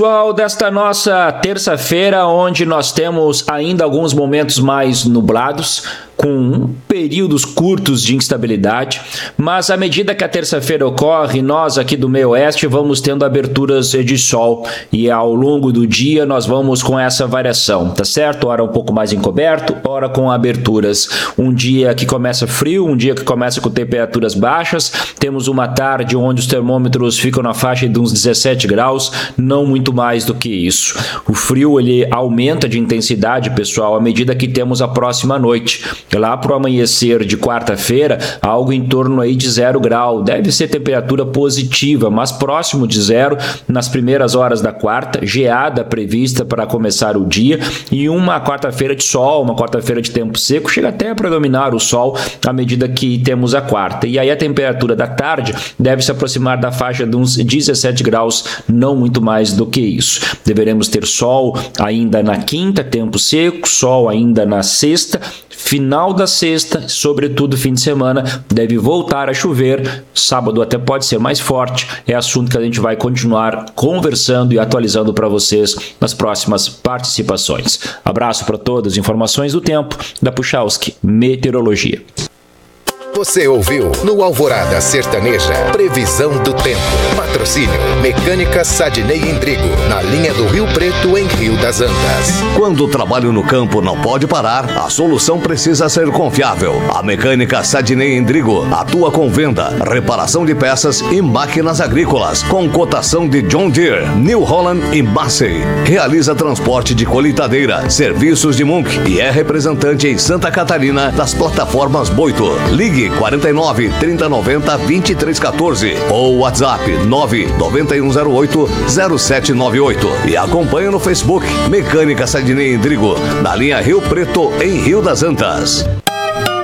pessoal, desta nossa terça-feira, onde nós temos ainda alguns momentos mais nublados, com períodos curtos de instabilidade, mas à medida que a terça-feira ocorre, nós aqui do meio oeste vamos tendo aberturas de sol e ao longo do dia nós vamos com essa variação, tá certo? Ora um pouco mais encoberto, ora com aberturas. Um dia que começa frio, um dia que começa com temperaturas baixas, temos uma tarde onde os termômetros ficam na faixa de uns 17 graus, não muito mais do que isso. O frio ele aumenta de intensidade, pessoal, à medida que temos a próxima noite. Lá para o amanhecer de quarta-feira, algo em torno aí de 0 grau. Deve ser temperatura positiva, mas próximo de zero nas primeiras horas da quarta. Geada prevista para começar o dia e uma quarta-feira de sol, uma quarta-feira de tempo seco. Chega até a predominar o sol à medida que temos a quarta. E aí a temperatura da tarde deve se aproximar da faixa de uns 17 graus, não muito mais do que isso. Deveremos ter sol ainda na quinta, tempo seco, sol ainda na sexta. Final da sexta, sobretudo fim de semana, deve voltar a chover. Sábado até pode ser mais forte. É assunto que a gente vai continuar conversando e atualizando para vocês nas próximas participações. Abraço para todos. Informações do tempo da Puchalski Meteorologia. Você ouviu no Alvorada Sertaneja, previsão do tempo. Patrocínio Mecânica Sadney Indrigo, na linha do Rio Preto, em Rio das Antas. Quando o trabalho no campo não pode parar, a solução precisa ser confiável. A Mecânica Sadney Indrigo atua com venda, reparação de peças e máquinas agrícolas, com cotação de John Deere, New Holland e Massey. Realiza transporte de colheitadeira, serviços de Munk e é representante em Santa Catarina das plataformas Boito. Ligue 49 3090 2314 ou WhatsApp 99108 0798 e acompanhe no Facebook Mecânica Sadney Indrigo, na linha Rio Preto, em Rio das Antas.